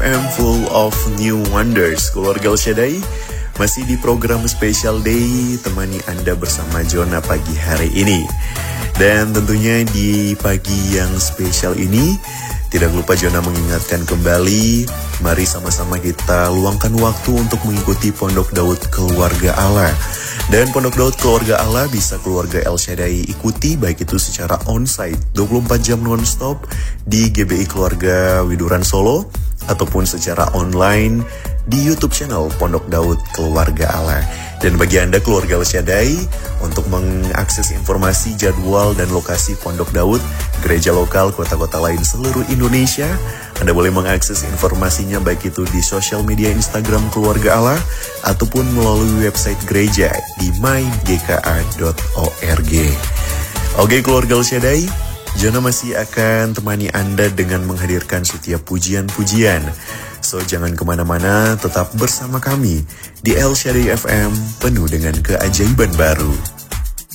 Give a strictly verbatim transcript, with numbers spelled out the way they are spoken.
F M full of new wonders. Keluarga El Shaddai masih di program Special Day, temani Anda bersama Jona pagi hari ini. Dan tentunya di pagi yang spesial ini, tidak lupa Jona mengingatkan kembali, mari sama-sama kita luangkan waktu untuk mengikuti Pondok Daud Keluarga Allah. Dan Pondok Daud Keluarga Allah bisa keluarga El Shaddai ikuti, baik itu secara onsite dua puluh empat jam non-stop di G B I Keluarga Widuran Solo, ataupun secara online di YouTube channel Pondok Daud Keluarga Allah. Dan bagi Anda keluarga El Shaddai, untuk mengakses informasi, jadwal, dan lokasi Pondok Daud, gereja lokal, kota-kota lain seluruh Indonesia, Anda boleh mengakses informasinya baik itu di sosial media Instagram Keluarga Allah, ataupun melalui website gereja di my g k a dot org. Oke keluarga El Shaddai, Jona masih akan temani Anda dengan menghadirkan setiap pujian-pujian. So jangan kemana-mana, tetap bersama kami di El Shaddai F M, penuh dengan keajaiban baru.